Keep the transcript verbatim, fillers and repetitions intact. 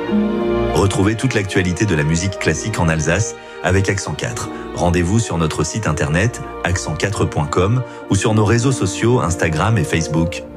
Retrouvez toute l'actualité de la musique classique en Alsace avec Accent quatre. Rendez-vous sur notre site internet accent quatre point com ou sur nos réseaux sociaux Instagram et Facebook.